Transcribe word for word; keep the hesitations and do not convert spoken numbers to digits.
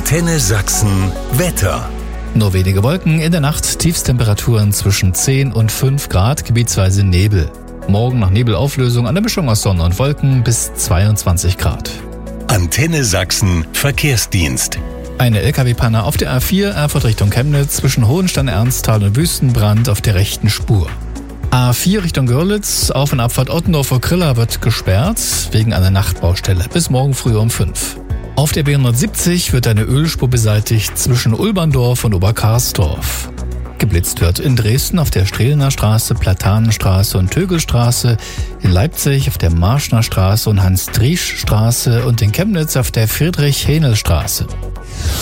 Antenne Sachsen Wetter. Nur wenige Wolken, in der Nacht Tiefstemperaturen zwischen zehn und fünf Grad, gebietsweise Nebel. Morgen nach Nebelauflösung eine Mischung aus Sonne und Wolken bis zweiundzwanzig Grad. Antenne Sachsen Verkehrsdienst. Eine L K W-Panne auf der A vier Erfurt Richtung Chemnitz zwischen Hohenstein-Ernsthal und Wüstenbrand auf der rechten Spur. A vier Richtung Görlitz, Auf- und Abfahrt Ottendorfer-Krilla wird gesperrt wegen einer Nachtbaustelle bis morgen früh um fünf. Auf der B hundertsiebzig wird eine Ölspur beseitigt zwischen Ulberndorf und Oberkarsdorf. Geblitzt wird in Dresden auf der Strehlener Straße, Platanenstraße und Tögelstraße, in Leipzig auf der Marschner Straße und Hans-Driesch-Straße und in Chemnitz auf der Friedrich-Hähnel-Straße.